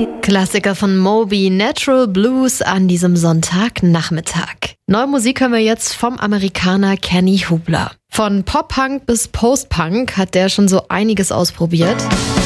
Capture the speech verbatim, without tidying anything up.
Klassiker von Moby, Natural Blues an diesem Sonntagnachmittag. Neue Musik hören wir jetzt vom Amerikaner Kenny Hubler. Von Pop-Punk bis Post-Punk hat der schon so einiges ausprobiert.